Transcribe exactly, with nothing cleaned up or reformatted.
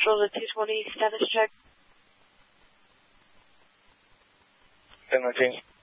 Central to two twenty, status check. ten nineteen.